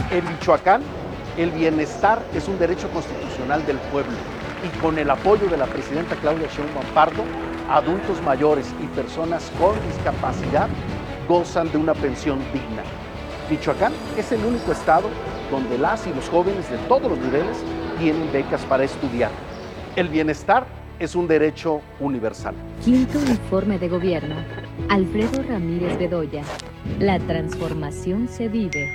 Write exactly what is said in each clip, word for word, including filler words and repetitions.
En Michoacán, el bienestar es un derecho constitucional del pueblo y con el apoyo de la presidenta Claudia Sheinbaum Pardo, adultos mayores y personas con discapacidad gozan de una pensión digna. Michoacán es el único estado donde las y los jóvenes de todos los niveles tienen becas para estudiar. El bienestar es un derecho universal. Quinto informe de gobierno. Alfredo Ramírez Bedoya. La transformación se vive.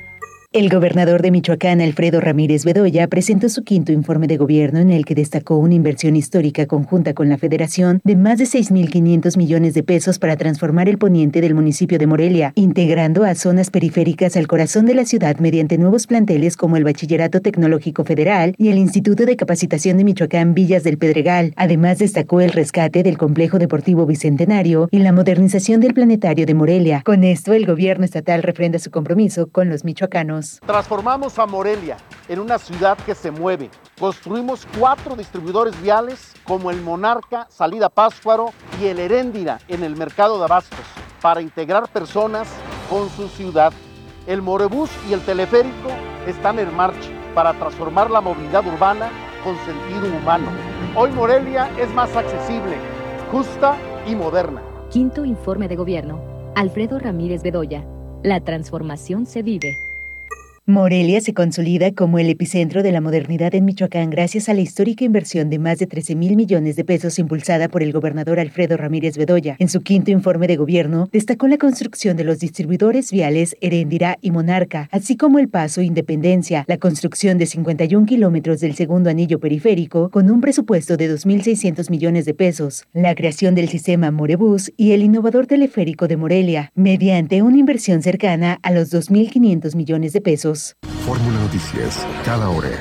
El gobernador de Michoacán, Alfredo Ramírez Bedoya, presentó su quinto informe de gobierno en el que destacó una inversión histórica conjunta con la Federación de más de seis mil quinientos millones de pesos para transformar el poniente del municipio de Morelia, integrando a zonas periféricas al corazón de la ciudad mediante nuevos planteles como el Bachillerato Tecnológico Federal y el Instituto de Capacitación de Michoacán Villas del Pedregal. Además, destacó el rescate del Complejo Deportivo Bicentenario y la modernización del Planetario de Morelia. Con esto, el gobierno estatal refrenda su compromiso con los michoacanos. Transformamos a Morelia en una ciudad que se mueve. Construimos cuatro distribuidores viales como el Monarca, Salida Pátzcuaro y el Heréndira en el mercado de abastos para integrar personas con su ciudad. El Morebús y el teleférico están en marcha para transformar la movilidad urbana con sentido humano. Hoy Morelia es más accesible, justa y moderna. Quinto informe de gobierno. Alfredo Ramírez Bedoya. La transformación se vive. Morelia se consolida como el epicentro de la modernidad en Michoacán gracias a la histórica inversión de más de trece mil millones de pesos impulsada por el gobernador Alfredo Ramírez Bedoya. En su quinto informe de gobierno, destacó la construcción de los distribuidores viales Heréndira y Monarca, así como el Paso Independencia, la construcción de cincuenta y un kilómetros del segundo anillo periférico con un presupuesto de dos mil seiscientos millones de pesos, la creación del sistema Morebús y el innovador teleférico de Morelia, mediante una inversión cercana a los dos mil quinientos millones de pesos. Fórmula Noticias, cada hora.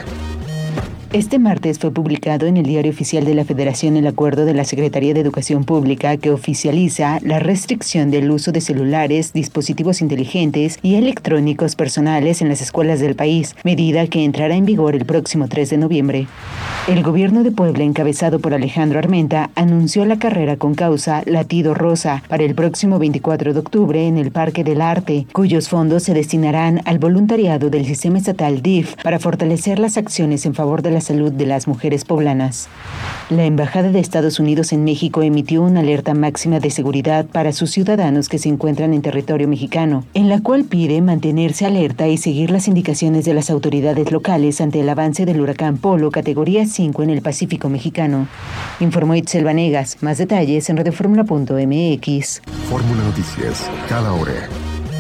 Este martes fue publicado en el Diario Oficial de la Federación el acuerdo de la Secretaría de Educación Pública que oficializa la restricción del uso de celulares, dispositivos inteligentes y electrónicos personales en las escuelas del país, medida que entrará en vigor el próximo tres de noviembre. El gobierno de Puebla, encabezado por Alejandro Armenta, anunció la carrera con causa Latido Rosa para el próximo veinticuatro de octubre en el Parque del Arte, cuyos fondos se destinarán al voluntariado del sistema estatal D I F para fortalecer las acciones en favor de la salud de las mujeres poblanas. La Embajada de Estados Unidos en México emitió una alerta máxima de seguridad para sus ciudadanos que se encuentran en territorio mexicano, en la cual pide mantenerse alerta y seguir las indicaciones de las autoridades locales ante el avance del huracán Polo categoría cinco en el Pacífico mexicano. Informó Itzel Vanegas. Más detalles en radioformula punto m x. Fórmula Noticias, cada hora.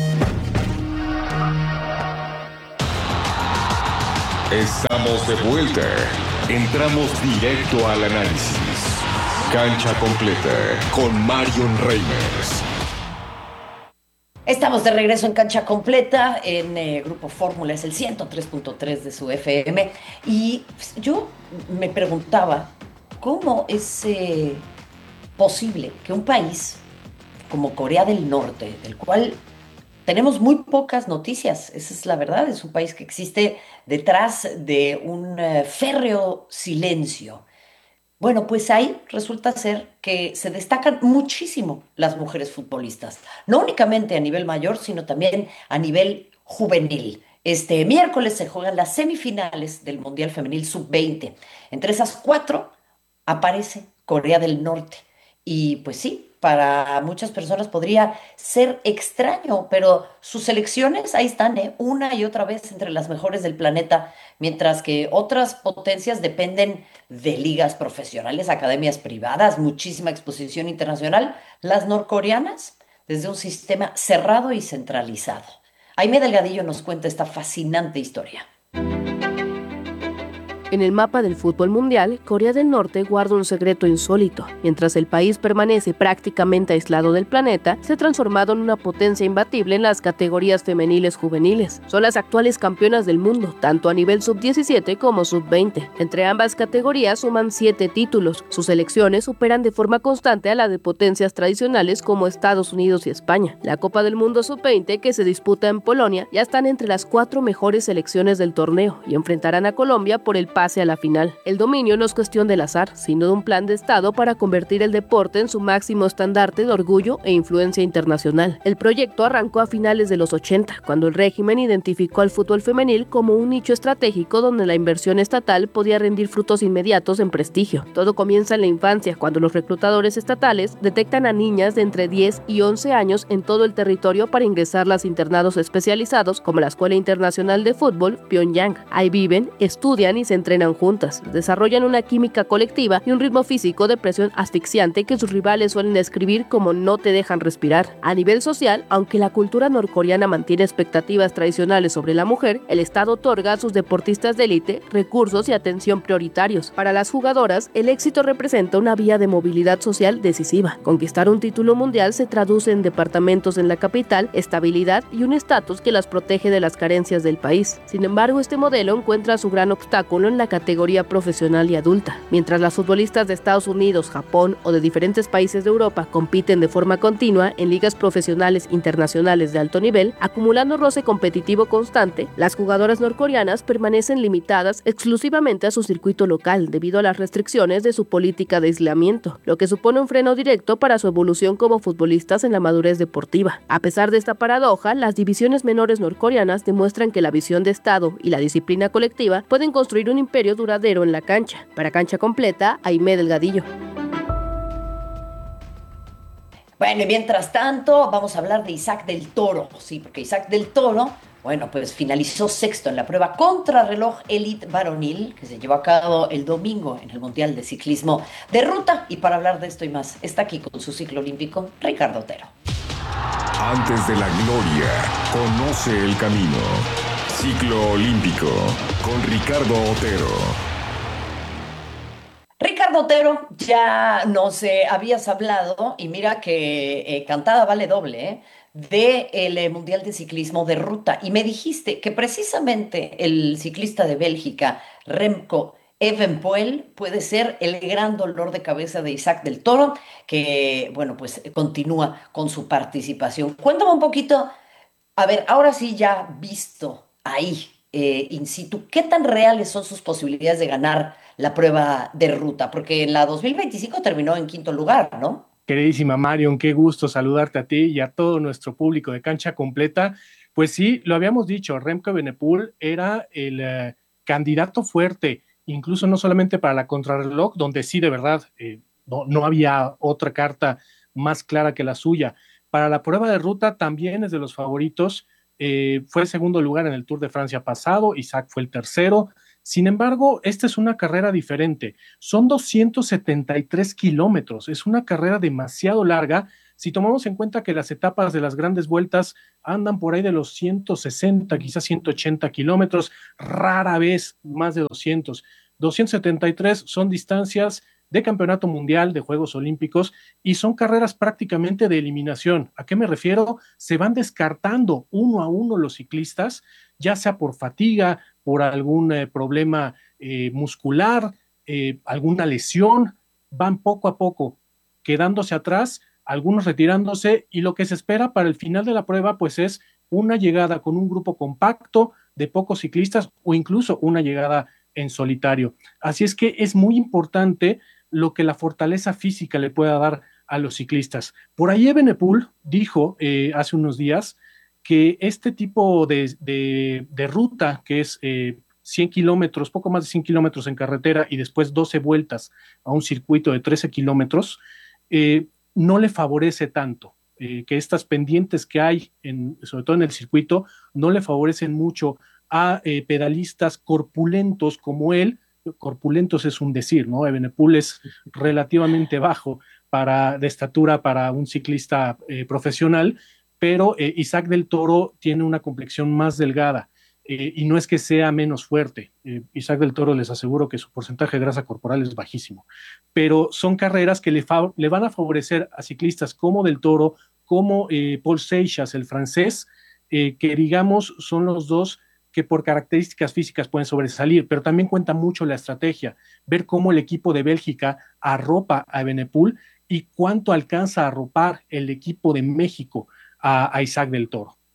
Estamos de vuelta. Entramos directo al análisis. Cancha completa con Marion Reimers. Estamos de regreso en Cancha Completa, en eh, Grupo Fórmula, es el ciento tres punto tres de su F M. Y pues, yo me preguntaba, ¿cómo es eh, posible que un país como Corea del Norte, del cual tenemos muy pocas noticias, esa es la verdad, es un país que existe detrás de un uh, férreo silencio? Bueno, pues ahí resulta ser que se destacan muchísimo las mujeres futbolistas, no únicamente a nivel mayor, sino también a nivel juvenil. Este miércoles se juegan las semifinales del Mundial Femenil sub veinte. Entre esas cuatro aparece Corea del Norte. Y pues sí, para muchas personas podría ser extraño, pero sus selecciones ahí están, ¿eh? Una y otra vez entre las mejores del planeta, mientras que otras potencias dependen de ligas profesionales, academias privadas, muchísima exposición internacional. Las norcoreanas, desde un sistema cerrado y centralizado. Aimee Delgadillo nos cuenta esta fascinante historia. En el mapa del fútbol mundial, Corea del Norte guarda un secreto insólito. Mientras el país permanece prácticamente aislado del planeta, se ha transformado en una potencia imbatible en las categorías femeniles juveniles. Son las actuales campeonas del mundo, tanto a nivel sub diecisiete como sub veinte. Entre ambas categorías suman siete títulos. Sus selecciones superan de forma constante a la de potencias tradicionales como Estados Unidos y España. La Copa del Mundo sub veinte, que se disputa en Polonia, ya están entre las cuatro mejores selecciones del torneo y enfrentarán a Colombia por el pase a la final. El dominio no es cuestión del azar, sino de un plan de Estado para convertir el deporte en su máximo estandarte de orgullo e influencia internacional. El proyecto arrancó a finales de los ochenta, cuando el régimen identificó al fútbol femenil como un nicho estratégico donde la inversión estatal podía rendir frutos inmediatos en prestigio. Todo comienza en la infancia, cuando los reclutadores estatales detectan a niñas de entre diez y once años en todo el territorio para ingresarlas a internados especializados como la Escuela Internacional de Fútbol Pyongyang. Ahí viven, estudian y se entrenan juntas, desarrollan una química colectiva y un ritmo físico de presión asfixiante que sus rivales suelen describir como no te dejan respirar. A nivel social, aunque la cultura norcoreana mantiene expectativas tradicionales sobre la mujer, el Estado otorga a sus deportistas de élite recursos y atención prioritarios. Para las jugadoras, el éxito representa una vía de movilidad social decisiva. Conquistar un título mundial se traduce en departamentos en la capital, estabilidad y un estatus que las protege de las carencias del país. Sin embargo, este modelo encuentra su gran obstáculo en la categoría profesional y adulta. Mientras las futbolistas de Estados Unidos, Japón o de diferentes países de Europa compiten de forma continua en ligas profesionales internacionales de alto nivel, acumulando roce competitivo constante, las jugadoras norcoreanas permanecen limitadas exclusivamente a su circuito local debido a las restricciones de su política de aislamiento, lo que supone un freno directo para su evolución como futbolistas en la madurez deportiva. A pesar de esta paradoja, las divisiones menores norcoreanas demuestran que la visión de Estado y la disciplina colectiva pueden construir un imperio duradero en la cancha. Para Cancha Completa, Aimé Delgadillo. Bueno, y mientras tanto, vamos a hablar de Isaac del Toro, sí, porque Isaac del Toro, bueno, pues finalizó sexto en la prueba contrarreloj elite varonil que se llevó a cabo el domingo en el Mundial de Ciclismo de Ruta. Y para hablar de esto y más, está aquí con su ciclo olímpico, Ricardo Otero. Antes de la gloria, conoce el camino. Ciclo olímpico con Ricardo Otero. Ricardo Otero, ya nos eh, habías hablado, y mira que eh, cantada vale doble, ¿eh? de el eh, Mundial de Ciclismo de Ruta. Y me dijiste que precisamente el ciclista de Bélgica, Remco Evenepoel, puede ser el gran dolor de cabeza de Isaac del Toro, que, bueno, pues continúa con su participación. Cuéntame un poquito, a ver, ahora sí ya visto ahí, eh, in situ, ¿qué tan reales son sus posibilidades de ganar la prueba de ruta? Porque en la dos mil veinticinco terminó en quinto lugar, ¿no? Queridísima Marion, qué gusto saludarte a ti y a todo nuestro público de Cancha Completa. Pues sí, lo habíamos dicho, Remco Evenepoel era el eh, candidato fuerte, incluso no solamente para la contrarreloj, donde sí, de verdad, eh, no, no había otra carta más clara que la suya. Para la prueba de ruta también es de los favoritos. Eh, fue segundo lugar en el Tour de Francia pasado, Isaac fue el tercero. Sin embargo, esta es una carrera diferente. Son doscientos setenta y tres kilómetros. Es una carrera demasiado larga. Si tomamos en cuenta que las etapas de las grandes vueltas andan por ahí de los ciento sesenta, quizás ciento ochenta kilómetros, rara vez más de doscientos. doscientos setenta y tres son distancias de campeonato mundial, de Juegos Olímpicos, y son carreras prácticamente de eliminación. ¿A qué me refiero? Se van descartando uno a uno los ciclistas, ya sea por fatiga, por algún eh, problema eh, muscular, eh, alguna lesión, van poco a poco quedándose atrás, algunos retirándose, y lo que se espera para el final de la prueba pues es una llegada con un grupo compacto de pocos ciclistas o incluso una llegada en solitario. Así es que es muy importante lo que la fortaleza física le pueda dar a los ciclistas. Por ahí Evenepoel dijo eh, hace unos días que este tipo de, de, de ruta, que es eh, cien kilómetros, poco más de cien kilómetros en carretera y después doce vueltas a un circuito de trece kilómetros, eh, no le favorece tanto, eh, que estas pendientes que hay, en, sobre todo en el circuito, no le favorecen mucho a eh, pedalistas corpulentos como él. Corpulentos es un decir, ¿no? Evenepoel es relativamente bajo para, de estatura para un ciclista eh, profesional, pero eh, Isaac del Toro tiene una complexión más delgada. Eh, y no es que sea menos fuerte. Eh, Isaac del Toro, les aseguro que su porcentaje de grasa corporal es bajísimo, pero son carreras que le, fa- le van a favorecer a ciclistas como del Toro, como eh, Paul Seixas, el francés, eh, que digamos son los dos que por características físicas pueden sobresalir, pero también cuenta mucho la estrategia, ver cómo el equipo de Bélgica arropa a Evenepoel y cuánto alcanza a arropar el equipo de México a, a Isaac del Toro.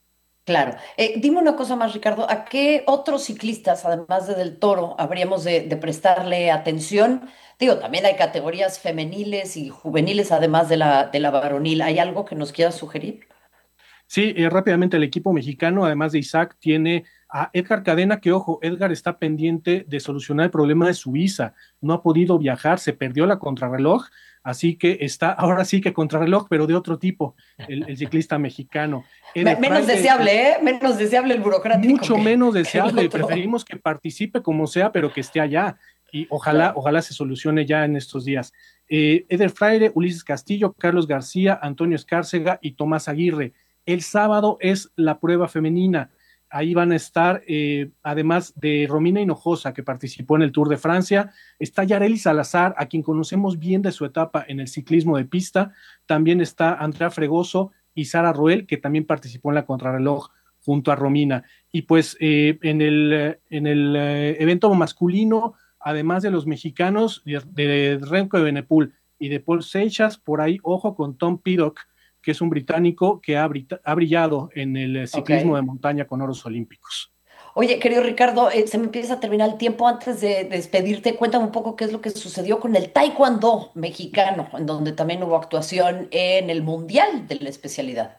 Claro. Eh, dime una cosa más, Ricardo. ¿A qué otros ciclistas, además de Del Toro, habríamos de, de prestarle atención? Digo, también hay categorías femeniles y juveniles, además de la, de la varonil. ¿Hay algo que nos quieras sugerir? Sí, eh, rápidamente el equipo mexicano, además de Isaac, tiene a Edgar Cadena, que ojo, Edgar está pendiente de solucionar el problema de su visa, no ha podido viajar, se perdió la contrarreloj, así que está ahora sí que contrarreloj, pero de otro tipo, el, el ciclista mexicano. Me- Eder menos Fraile, deseable, ¿eh? Menos deseable el burocrático mucho que, menos que el deseable, otro. preferimos que participe como sea, pero que esté allá, y ojalá, Claro. ojalá se solucione ya en estos días. Eh, Eder Fraile, Ulises Castillo, Carlos García, Antonio Escárcega y Tomás Aguirre. El sábado es la prueba femenina. Ahí van a estar, eh, además de Romina Hinojosa, que participó en el Tour de Francia, está Yareli Salazar, a quien conocemos bien de su etapa en el ciclismo de pista. También está Andrea Fregoso y Sara Roel, que también participó en la contrarreloj junto a Romina. Y pues eh, en el, en el eh, evento masculino, además de los mexicanos, de, de Remco de Benepul y de Paul Seixas, por ahí, ojo con Tom Piddock, que es un británico que ha, ha brillado en el Ok. ciclismo de montaña con oros olímpicos. Oye, querido Ricardo, eh, se me empieza a terminar el tiempo. Antes de, de despedirte, cuéntame un poco qué es lo que sucedió con el taekwondo mexicano, en donde también hubo actuación en el Mundial de la especialidad.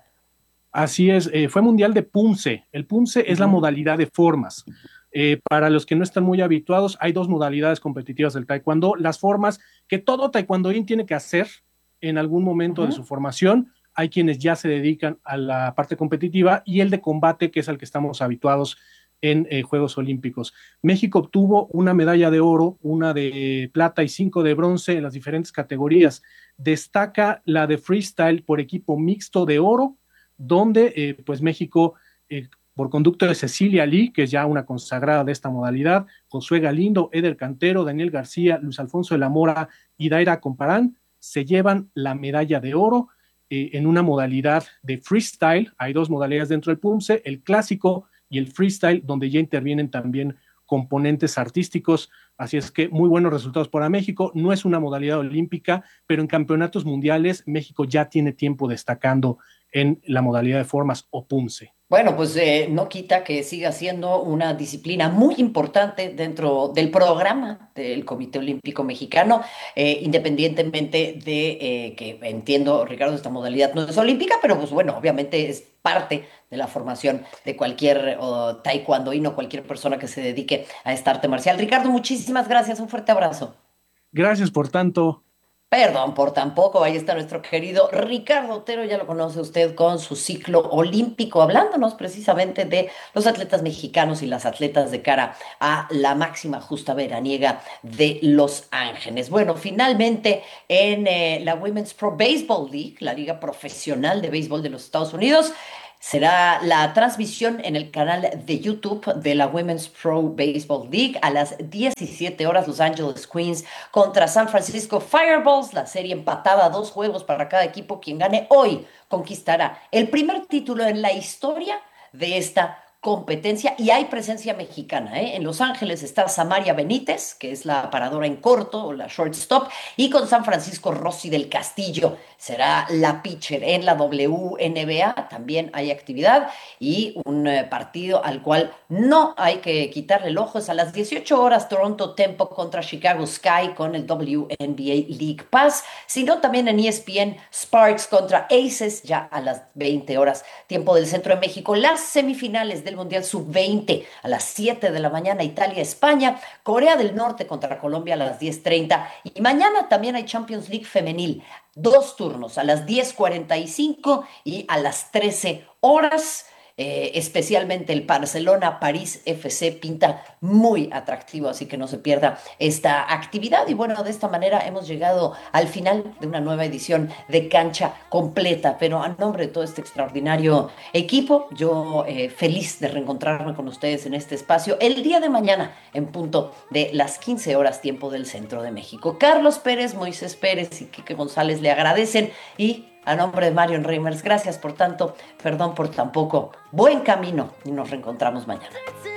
Así es, eh, fue Mundial de Punce. El Punce es la Ujú. modalidad de formas. Eh, para los que no están muy habituados, hay dos modalidades competitivas del taekwondo. Las formas que todo taekwondoín tiene que hacer en algún momento de Ujú. su formación. Hay quienes ya se dedican a la parte competitiva y el de combate, que es al que estamos habituados en eh, Juegos Olímpicos. México obtuvo una medalla de oro, una de plata y cinco de bronce en las diferentes categorías. Destaca la de freestyle por equipo mixto de oro, donde eh, pues México, eh, por conducto de Cecilia Lee, que es ya una consagrada de esta modalidad, Josué Galindo, Eder Cantero, Daniel García, Luis Alfonso de la Mora y Daira Comparán, se llevan la medalla de oro eh, en una modalidad de freestyle. Hay dos modalidades dentro del PUMSE, el clásico y el freestyle, donde ya intervienen también componentes artísticos, así es que muy buenos resultados para México. No es una modalidad olímpica, pero en campeonatos mundiales México ya tiene tiempo destacando en la modalidad de formas o PUMSE. Bueno, pues eh, no quita que siga siendo una disciplina muy importante dentro del programa del Comité Olímpico Mexicano, eh, independientemente de eh, que entiendo, Ricardo, esta modalidad no es olímpica, pero pues bueno, obviamente es parte de la formación de cualquier oh, taekwondoíno o cualquier persona que se dedique a esta arte marcial. Ricardo, muchísimas gracias, un fuerte abrazo. Gracias por tanto. Perdón por tampoco, ahí está nuestro querido Ricardo Otero, ya lo conoce usted con su ciclo olímpico, hablándonos precisamente de los atletas mexicanos y las atletas de cara a la máxima justa veraniega de Los Ángeles. Bueno, finalmente en eh, la Women's Pro Baseball League, la liga profesional de béisbol de los Estados Unidos, será la transmisión en el canal de YouTube de la Women's Pro Baseball League a las diecisiete horas. Los Angeles Queens contra San Francisco Fireballs. La serie empatada a dos juegos para cada equipo. Quien gane hoy conquistará el primer título en la historia de esta competencia y hay presencia mexicana, ¿eh? En Los Ángeles está Samaria Benítez, que es la paradora en corto o la shortstop, y con San Francisco Rosy del Castillo será la pitcher en la W N B A. También hay actividad y un eh, partido al cual no hay que quitarle el ojo. Es a las dieciocho horas Toronto Tempo contra Chicago Sky con el W N B A League Pass, sino también en E S P N Sparks contra Aces ya a las veinte horas tiempo del centro de México. Las semifinales del Mundial sub veinte a las siete de la mañana, Italia-España, Corea del Norte contra Colombia a las diez treinta y mañana también hay Champions League femenil, dos turnos a las diez cuarenta y cinco y a las trece horas. Eh, especialmente el Barcelona-París F C pinta muy atractivo, así que no se pierda esta actividad. Y bueno, de esta manera hemos llegado al final de una nueva edición de Cancha Completa, pero a nombre de todo este extraordinario equipo, yo eh, feliz de reencontrarme con ustedes en este espacio el día de mañana en punto de las quince horas tiempo del centro de México. Carlos Pérez, Moisés Pérez y Quique González le agradecen y a nombre de Marion Reimers, gracias por tanto, perdón por tan poco. Buen camino y nos reencontramos mañana.